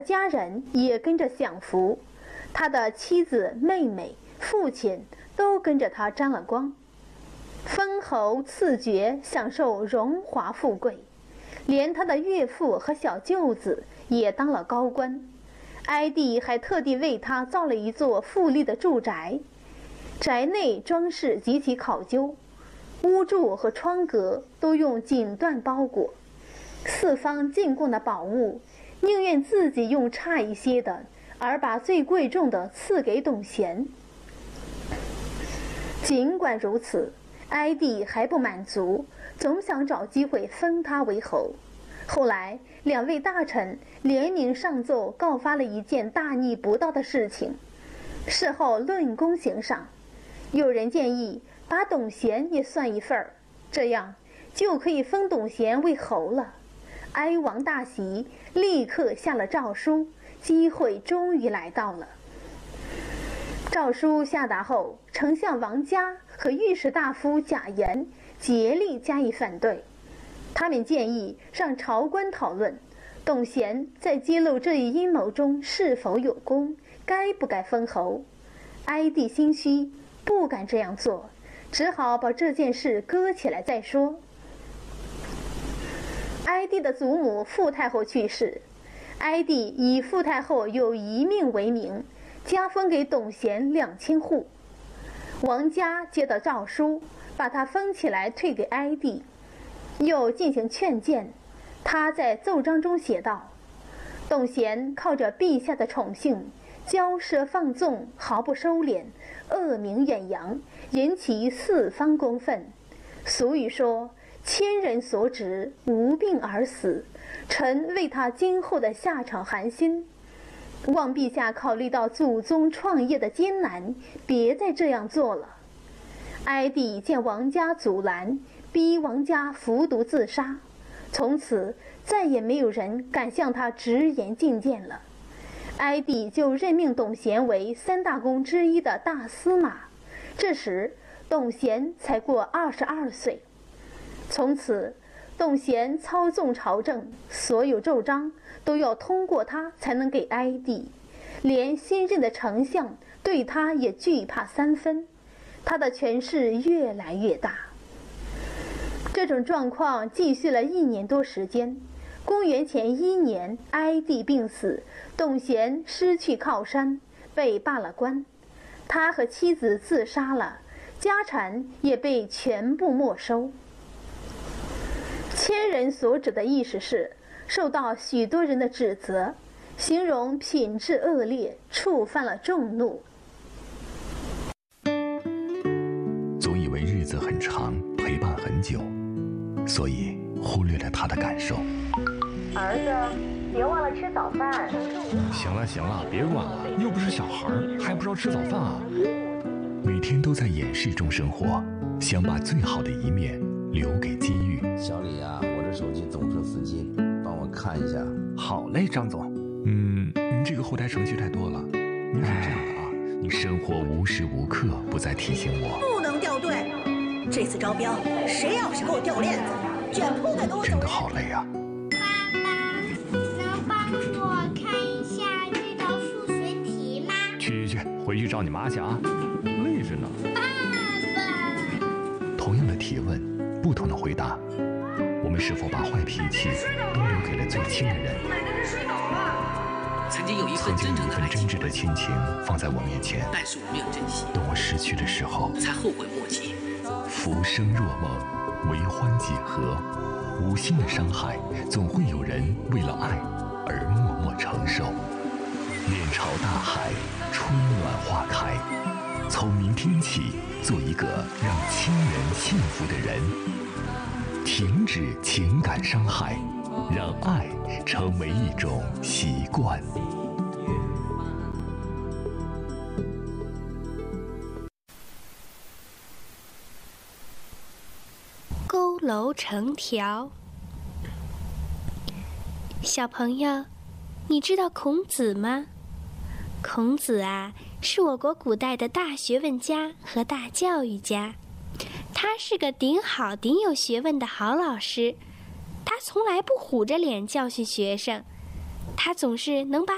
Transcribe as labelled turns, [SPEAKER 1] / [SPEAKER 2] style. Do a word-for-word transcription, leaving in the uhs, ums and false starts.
[SPEAKER 1] 家人也跟着享福，他的妻子、妹妹、父亲都跟着他沾了光，封侯赐爵，享受荣华富贵，连他的岳父和小舅子也当了高官。哀帝还特地为他造了一座富丽的住宅，宅内装饰极其考究，屋柱和窗格都用锦缎包裹，四方进贡的宝物宁愿自己用差一些的，而把最贵重的赐给董贤。尽管如此，哀帝还不满足，总想找机会封他为侯。后来两位大臣联名上奏，告发了一件大逆不道的事情，事后论功行赏。有人建议把董贤也算一份儿，这样就可以封董贤为侯了。哀王大喜，立刻下了诏书，机会终于来到了。诏书下达后，丞相王嘉和御史大夫贾言竭力加以反对。他们建议让朝官讨论董贤在揭露这一阴谋中是否有功，该不该封侯。哀帝心虚，不敢这样做，只好把这件事搁起来再说。哀帝的祖母傅太后去世，哀帝以傅太后有遗命为名，加封给董贤两千户。王嘉接到诏书，把他封起来退给哀帝，又进行劝谏。他在奏章中写道：董贤靠着陛下的宠幸，骄奢放纵，毫不收敛，恶名远扬，引起四方公愤。俗语说，千人所指，无病而死，臣为他今后的下场寒心。望陛下考虑到祖宗创业的艰难，别再这样做了。哀帝见王家阻拦，逼王家服毒自杀，从此再也没有人敢向他直言进谏了。哀帝就任命董贤为三大公之一的大司马，这时董贤才过二十二岁。从此董贤操纵朝政，所有奏章都要通过他才能给哀帝，连新任的丞相对他也惧怕三分，他的权势越来越大。这种状况继续了一年多时间。公元前一年，哀帝病死，董贤失去靠山，被罢了官，他和妻子自杀了，家产也被全部没收。千人所指的意思是受到许多人的指责，形容品质恶劣，触犯了众怒。
[SPEAKER 2] 总以为日子很长，陪伴很久，所以忽略了他的感受。
[SPEAKER 1] 儿子，别忘了吃早饭。
[SPEAKER 3] 行了行了，别管了，又不是小孩，还不知道吃早饭啊。
[SPEAKER 2] 每天都在掩饰中生活，想把最好的一面留给机遇。
[SPEAKER 4] 小李啊，我这手机总出司机，帮我看一下。
[SPEAKER 3] 好嘞，张总。嗯，您这个后台程序太多了。您是这样的啊，
[SPEAKER 2] 你生活无时无刻不在提醒我，
[SPEAKER 5] 不能掉队。这次招标，谁要是给我掉链子，卷铺盖给我。
[SPEAKER 2] 真的好累啊。
[SPEAKER 6] 爸爸，能帮我看一下这道数学题吗？
[SPEAKER 3] 去去去，回去找你妈去啊，累着呢。
[SPEAKER 6] 爸爸。
[SPEAKER 2] 同样的提问，不同的回答，我们是否把坏脾气都留给了最亲的人？
[SPEAKER 7] 曾经有一份
[SPEAKER 2] 曾经有一份真
[SPEAKER 7] 真
[SPEAKER 2] 挚的亲情放在我面前，
[SPEAKER 7] 但是我没有珍惜，
[SPEAKER 2] 等我失去的时候，
[SPEAKER 7] 才后悔莫及。
[SPEAKER 2] 浮生若梦，为欢几何？无心的伤害，总会有人为了爱而默默承受。面朝大海，春暖花开。从明天起，做一个让亲人幸福的人。停止情感伤害，让爱成为一种习惯。
[SPEAKER 8] 佝偻成条。小朋友，你知道孔子吗？孔子啊，是我国古代的大学问家和大教育家，他是个顶好顶有学问的好老师。他从来不虎着脸教训学生，他总是能把